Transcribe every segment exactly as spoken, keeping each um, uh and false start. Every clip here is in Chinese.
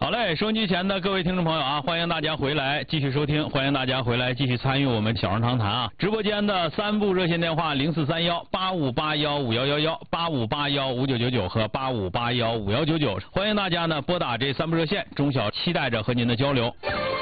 好嘞，收音机前的各位听众朋友啊，欢迎大家回来继续收听，欢迎大家回来继续参与我们小人长谈啊。直播间的三部热线电话零四三幺八五八幺五幺幺幺、八五八幺五九九九和八五八幺五幺九九，欢迎大家呢拨打这三部热线，钟晓期待着和您的交流。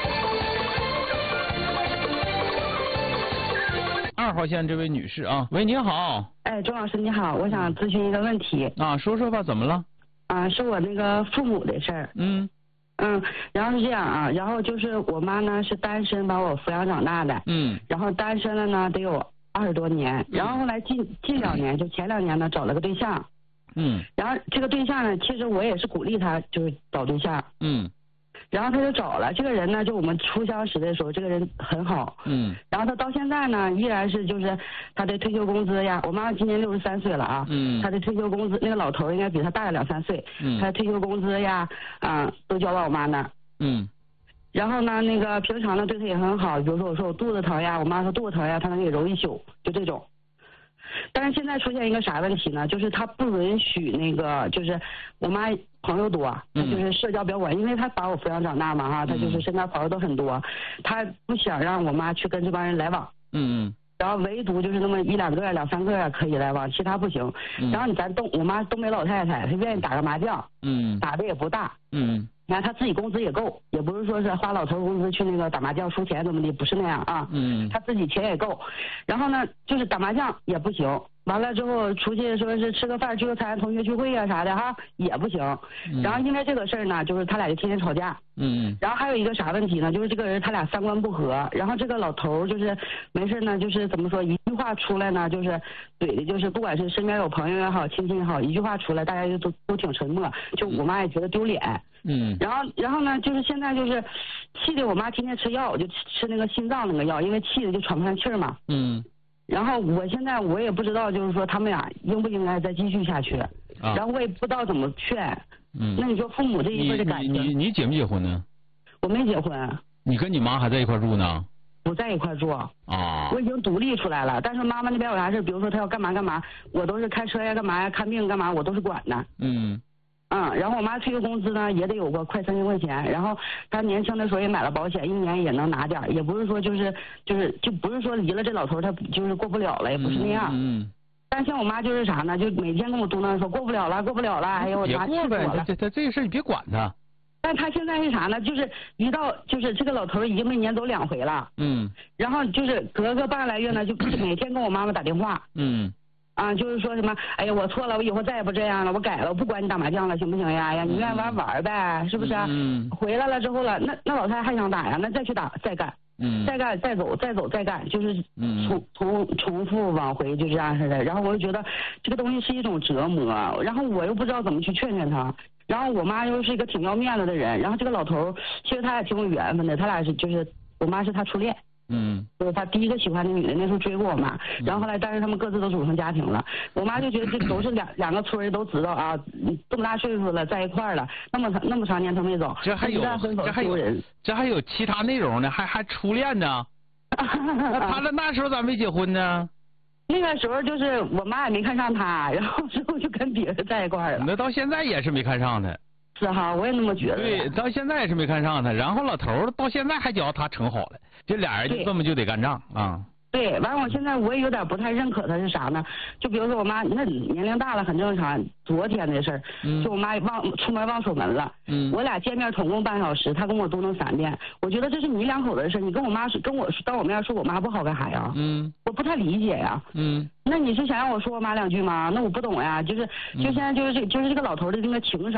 二号线这位女士啊，喂，你好。 哎，钟老师你好，我想咨询一个问题。 啊，说说吧，怎么了？ 啊，是我那个父母的事儿。 嗯。 嗯，然后是这样啊，然后就是我妈呢是单身把我抚养长大的。嗯。然后单身了呢得有二十多年，然后后来近近两年，就前两年呢找了个对象。嗯。然后这个对象呢，其实我也是鼓励他就是找对象。嗯。然后他就找了这个人呢，就我们初相识的时候，这个人很好。嗯。然后他到现在呢，依然是就是他的退休工资呀，我妈今年六十三岁了啊。嗯。他的退休工资，那个老头应该比他大两三岁。嗯。他的退休工资呀，啊，都交到我妈那儿。嗯。然后呢，那个平常呢对他也很好，比如说我说我肚子疼呀，我妈说肚子疼呀，他能给揉一宿，就这种。但是现在出现一个啥问题呢？就是他不允许那个，就是我妈朋友多，他就是社交比较广，因为他把我抚养长大嘛哈，他就是身边朋友都很多，他不想让我妈去跟这帮人来往。嗯嗯。然后唯独就是那么一两个、两三个可以来往，其他不行。然后你咱东，我妈东北老太太，她愿意打个麻将，嗯，打的也不大，嗯。你看他自己工资也够，也不是说是花老头工资去那个打麻将输钱怎么的，不是那样啊。嗯。他自己钱也够，然后呢，就是打麻将也不行，完了之后出去说是吃个饭、聚个餐、同学聚会啊啥的哈也不行。嗯。然后因为这个事儿呢，就是他俩就天天吵架。嗯。然后还有一个啥问题呢？就是这个人他俩三观不合，然后这个老头就是没事呢，就是怎么说一句话出来呢，就是怼的，就是不管是身边有朋友也好、亲戚也好，一句话出来，大家就都都挺沉默，就我妈也觉得丢脸。嗯，然后，然后呢，就是现在就是气的我妈天天吃药，就吃那个心脏那个药，因为气的就喘不上气儿嘛。嗯。然后我现在我也不知道，就是说他们俩应不应该再继续下去，啊、然后我也不知道怎么劝。嗯。那你说父母这一辈的感情？ 你你你结没结婚呢？ 我没结婚。 你跟你妈还在一块住呢？ 不在一块住。啊。我已经独立出来了，但是妈妈那边有啥事，比如说她要干嘛干嘛，我都是开车呀、干嘛呀、看病干嘛，我都是管的。嗯。嗯，然后我妈退休工资呢也得有个快三千块钱，然后她年轻的时候也买了保险，一年也能拿点，也不是说就是就是就不是说离了这老头她就是过不了了，也不是那样。嗯。嗯但像我妈就是啥呢，就每天跟我嘟囔说过不了了，过不了了，哎呦我妈气死我了。 这这这个事你别管他。 但他现在是啥呢？就是一到就是这个老头已经每年走两回了。嗯。然后就是隔个半个来月呢，就每天跟我妈妈打电话。嗯。啊，就是说什么，哎呀，我错了，我以后再也不这样了，我改了，我不管你打麻将了，行不行呀？呀，你愿意玩玩呗，是不是？嗯。回来了之后了，那那老太太还想打呀，那再去打，再干，嗯，再干，再走，再走，再干，就是重重重复往回就这样似的。然后我就觉得这个东西是一种折磨，然后我又不知道怎么去劝劝他。然后我妈又是一个挺要面子的人，然后这个老头其实他也挺有缘分的，他俩是就是我妈是他初恋。嗯，就是他第一个喜欢的女的，那时候追过我妈，然后后来但是他们各自都组成家庭了。我妈就觉得这都是两两个村人都知道啊，这么大岁数了在一块儿了，那么那么长年他没走， 这还有这还有这还有其他内容呢，还还初恋呢？他那那时候咋没结婚呢？ 那个时候就是我妈也没看上他，然后之后就跟别人在一块儿了。 那到现在也是没看上他。 是哈，我也那么觉得。 对，到现在也是没看上他，然后老头儿到现在还觉得他成好了，这俩人就这么就得干仗啊。 对，完了我现在我也有点不太认可他是啥呢？就比如说我妈那年龄大了很正常，昨天的事儿，嗯、就我妈忘出门忘锁门了，嗯，我俩见面总共半小时，她跟我嘟囔三遍，我觉得这是你两口子的事，你跟我妈说跟我当我面说我妈不好干啥呀？嗯，我不太理解呀。嗯，那你是想让我说我妈两句吗？那我不懂呀，就是就现在就是这就是这个老头的那个情商。